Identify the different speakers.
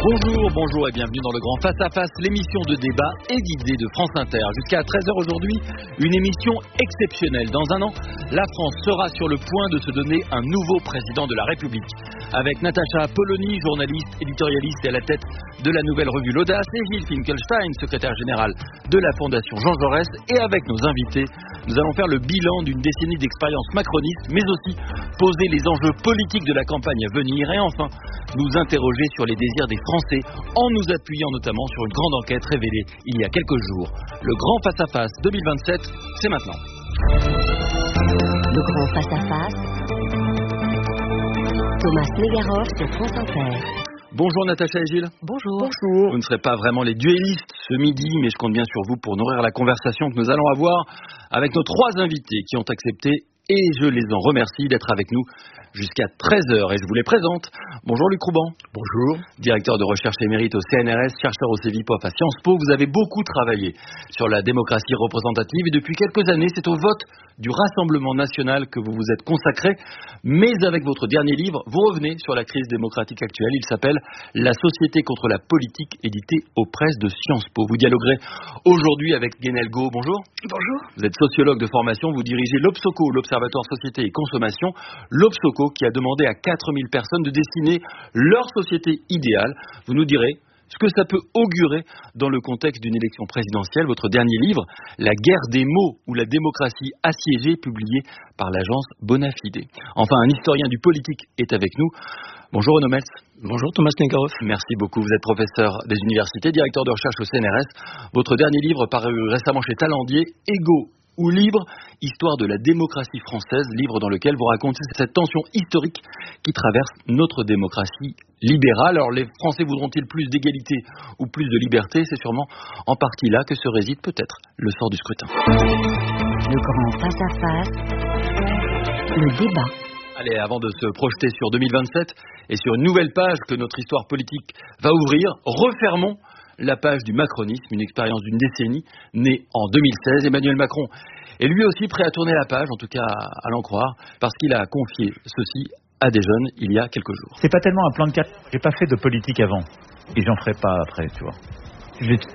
Speaker 1: Bonjour et bienvenue dans le Grand Face à Face, l'émission de débat et d'idées de France Inter. Jusqu'à 13h aujourd'hui, une émission exceptionnelle. Dans un an, la France sera sur le point de se donner un nouveau président de la République. Avec Natacha Polony, journaliste, éditorialiste et à la tête de la nouvelle revue L'Audace, et Gilles Finkelstein, secrétaire général de la Fondation Jean Jaurès. Et avec nos invités, nous allons faire le bilan d'une décennie d'expérience macroniste, mais aussi poser les enjeux politiques de la campagne à venir. Et enfin, nous interroger sur les désirs des Français en nous appuyant notamment sur une grande enquête révélée il y a quelques jours. Le Grand Face à Face 2027, c'est maintenant.
Speaker 2: Le Grand Face à Face, Thomas Negaroff sur France Inter.
Speaker 1: Bonjour Natacha et Gilles.
Speaker 2: Bonjour.
Speaker 1: Vous ne serez pas vraiment les duellistes ce midi, mais je compte bien sur vous pour nourrir la conversation que nous allons avoir avec nos trois invités qui ont accepté, et je les en remercie, d'être avec nous jusqu'à 13h. Et je vous les présente. Bonjour Luc Rouban.
Speaker 3: Bonjour.
Speaker 1: Directeur de recherche émérite au CNRS, chercheur au CEVIPOF à Sciences Po. Vous avez beaucoup travaillé sur la démocratie représentative et depuis quelques années, c'est au vote du Rassemblement national que vous vous êtes consacré. Mais avec votre dernier livre, vous revenez sur la crise démocratique actuelle. Il s'appelle La société contre la politique, édité aux presses de Sciences Po. Vous dialoguerez aujourd'hui avec Guénel Go. Bonjour.
Speaker 4: Bonjour.
Speaker 1: Vous êtes sociologue de formation. Vous dirigez l'Obsoco, l'Observatoire Société et Consommation. L'Obsoco qui a demandé à 4000 personnes de dessiner leur société idéale. Vous nous direz ce que ça peut augurer dans le contexte d'une élection présidentielle. Votre dernier livre, La guerre des mots ou la démocratie assiégée, publié par l'agence Bonafide. Enfin, un historien du politique est avec nous. Bonjour Renaud Meltz.
Speaker 3: Bonjour Thomas Negaroff.
Speaker 1: Merci beaucoup. Vous êtes professeur des universités, directeur de recherche au CNRS. Votre dernier livre paru récemment chez Talandier, Égaux ou libre, histoire de la démocratie française, livre dans lequel vous racontez cette tension historique qui traverse notre démocratie libérale. Alors les Français voudront-ils plus d'égalité ou plus de liberté? C'est sûrement en partie là que se réside peut-être le sort du scrutin.
Speaker 2: Le Grand Face à Face, le débat.
Speaker 1: Allez, avant de se projeter sur 2027 et sur une nouvelle page que notre histoire politique va ouvrir, refermons la page du macronisme, une expérience d'une décennie née en 2016. Emmanuel Macron est lui aussi prêt à tourner la page, en tout cas à l'en croire, parce qu'il a confié ceci à des jeunes il y a quelques jours.
Speaker 5: C'est pas tellement un plan de carrière. J'ai pas fait de politique avant et j'en ferai pas après, tu vois. J'ai